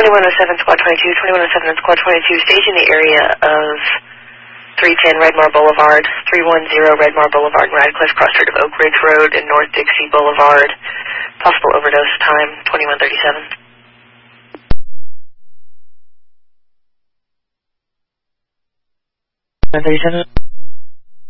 2107 Squad 22, 2107 and Squad 22, station the area of 310 Redmar Boulevard, 310 Redmar Boulevard, and Radcliffe, crossroad of Oak Ridge Road and North Dixie Boulevard. Possible overdose time, 2137. 37.